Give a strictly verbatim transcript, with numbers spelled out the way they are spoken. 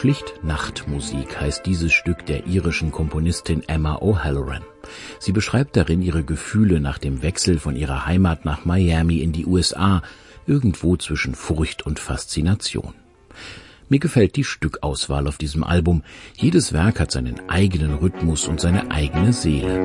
Schlicht Nachtmusik heißt dieses Stück der irischen Komponistin Emma O'Halloran. Sie beschreibt darin ihre Gefühle nach dem Wechsel von ihrer Heimat nach Miami in die U S A, irgendwo zwischen Furcht und Faszination. Mir gefällt die Stückauswahl auf diesem Album. Jedes Werk hat seinen eigenen Rhythmus und seine eigene Seele.